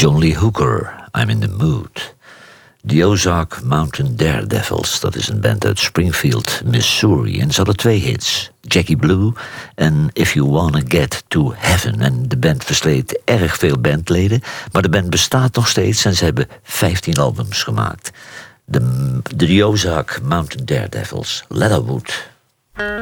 John Lee Hooker, I'm in the Mood. The Ozark Mountain Daredevils, dat is een band uit Springfield, Missouri. En ze hadden 2 hits, Jackie Blue en If You Wanna Get to Heaven. En de band versleet erg veel bandleden, maar de band bestaat nog steeds en ze hebben 15 albums gemaakt. De Ozark Mountain Daredevils, Leatherwood.